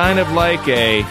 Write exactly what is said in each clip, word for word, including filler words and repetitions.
kind of like a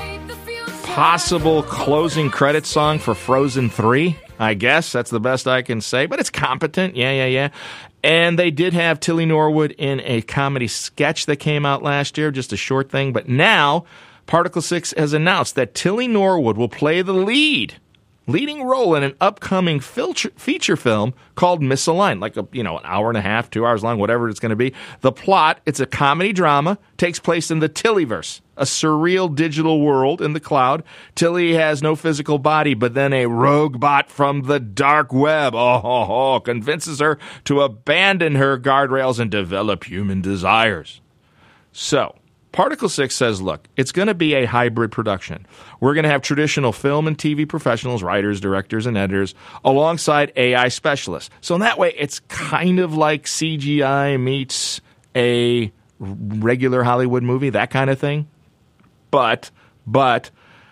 possible closing credit song for Frozen three, I guess. That's the best I can say, but it's competent. Yeah, yeah, yeah. And they did have Tilly Norwood in a comedy sketch that came out last year, just a short thing. But now, Particle six has announced that Tilly Norwood will play the lead, leading role in an upcoming filter, feature film called Misaligned, like a you know an hour and a half, two hours long, whatever it's going to be. The plot, it's a comedy drama, takes place in the Tillyverse, a surreal digital world in the cloud. Tilly has no physical body, but then a rogue bot from the dark web oh, oh, oh, convinces her to abandon her guardrails and develop human desires. So, Particle six says, look, it's going to be a hybrid production. We're going to have traditional film and T V professionals, writers, directors, and editors, alongside A I specialists. So in that way, it's kind of like C G I meets a regular Hollywood movie, that kind of thing. But, but,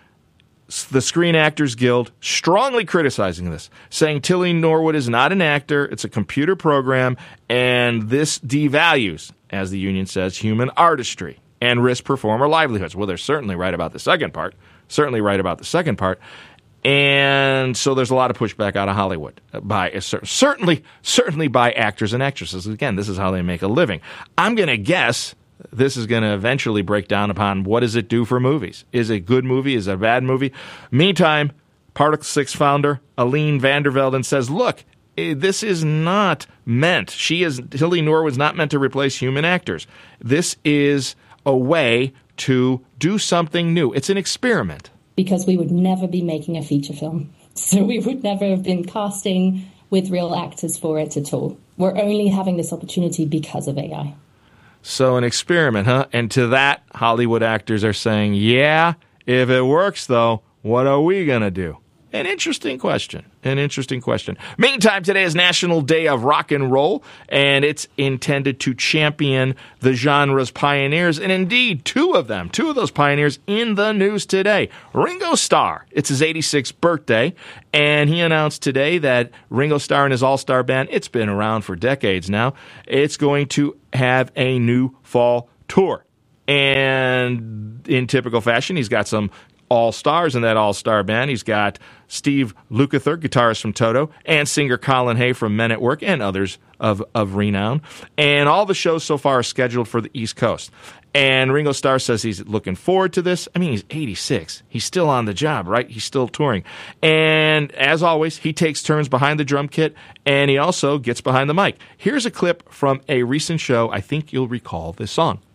the Screen Actors Guild strongly criticizing this, saying Tilly Norwood is not an actor, it's a computer program, and this devalues, as the union says, human artistry and risk performer livelihoods. Well, they're certainly right about the second part. Certainly right about the second part. And so there's a lot of pushback out of Hollywood by certainly certainly by actors and actresses. Again, this is how they make a living. I'm going to guess this is going to eventually break down upon what does it do for movies. Is it a good movie? Is it a bad movie? Meantime, Particle six founder Aline Vandervelden says, look, this is not meant. She is Tilly Norwood's not meant to replace human actors. This is a way to do something new. It's an experiment. Because we would never be making a feature film. So we would never have been casting with real actors for it at all. We're only having this opportunity because of A I. So an experiment, huh? And to that, Hollywood actors are saying, yeah, if it works, though, what are we going to do? An interesting question. An interesting question. Meantime, today is National Day of Rock and Roll, and it's intended to champion the genre's pioneers, and indeed, two of them, two of those pioneers in the news today. Ringo Starr, it's his eighty-sixth birthday, and he announced today that Ringo Starr and his all-star band, it's been around for decades now, it's going to have a new fall tour. And in typical fashion, he's got some all-stars in that all-star band. He's got Steve Lukather, guitarist from Toto, and singer Colin Hay from Men at Work, and others of, of renown. And all the shows so far are scheduled for the East Coast. And Ringo Starr says he's looking forward to this. I mean, he's eighty-six. He's still on the job, right? He's still touring. And as always, he takes turns behind the drum kit, and he also gets behind the mic. Here's a clip from a recent show. I think you'll recall this song.